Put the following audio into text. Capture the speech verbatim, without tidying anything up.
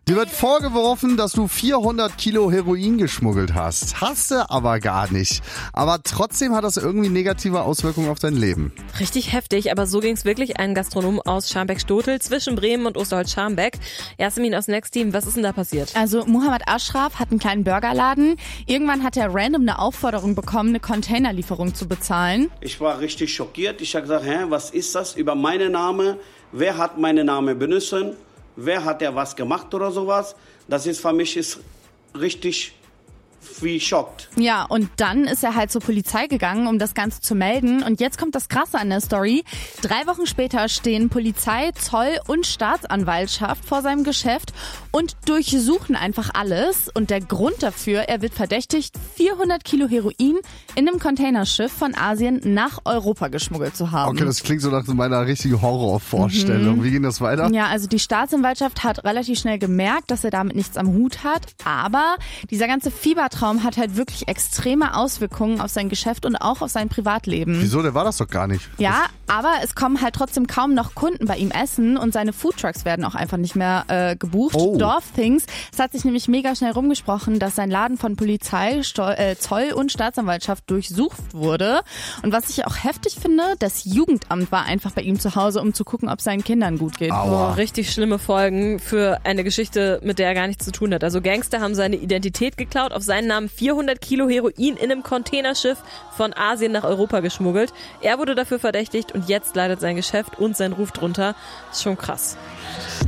Dir wird vorgeworfen, dass du vierhundert Kilo Heroin geschmuggelt hast. Hast du aber gar nicht. Aber trotzdem hat das irgendwie negative Auswirkungen auf dein Leben. Richtig heftig, aber so ging es wirklich einem Gastronom aus Scharmbeck-Stotel zwischen Bremen und Osterholz-Scharmbeck. Yasemin aus Next Team, was ist denn da passiert? Also Muhammad Ashraf hat einen kleinen Burgerladen. Irgendwann hat er random eine Aufforderung bekommen, eine Containerlieferung zu bezahlen. Ich war richtig schockiert. Ich habe gesagt, hä, was ist das über meinen Namen? Wer hat meinen Namen benutzen? Wer hat der was gemacht oder sowas? Das ist für mich ist richtig wie schockt. Ja, und dann ist er halt zur Polizei gegangen, um das Ganze zu melden. Und jetzt kommt das Krasse an der Story. Drei Wochen später stehen Polizei, Zoll und Staatsanwaltschaft vor seinem Geschäft und durchsuchen einfach alles. Und der Grund dafür, er wird verdächtigt, vierhundert Kilo Heroin in einem Containerschiff von Asien nach Europa geschmuggelt zu haben. Okay, das klingt so nach meiner richtigen Horrorvorstellung. Mhm. Wie ging das weiter? Ja, also die Staatsanwaltschaft hat relativ schnell gemerkt, dass er damit nichts am Hut hat. Aber dieser ganze Fiebertraum hat halt wirklich extreme Auswirkungen auf sein Geschäft und auch auf sein Privatleben. Wieso? Der war das doch gar nicht. Ja, aber es kommen halt trotzdem kaum noch Kunden bei ihm essen und seine Foodtrucks werden auch einfach nicht mehr äh, gebucht. Oh. Dorfthings, es hat sich nämlich mega schnell rumgesprochen, dass sein Laden von Polizei, Stol- äh, Zoll und Staatsanwaltschaft durchsucht wurde. Und was ich auch heftig finde, das Jugendamt war einfach bei ihm zu Hause, um zu gucken, ob seinen Kindern gut geht. Aua. Oh, richtig schlimme Folgen für eine Geschichte, mit der er gar nichts zu tun hat. Also Gangster haben seine Identität geklaut, auf seinen Namen vierhundert Kilo Heroin in einem Containerschiff von Asien nach Europa geschmuggelt. Er wurde dafür verdächtigt und jetzt leidet sein Geschäft und sein Ruf drunter. Ist schon krass.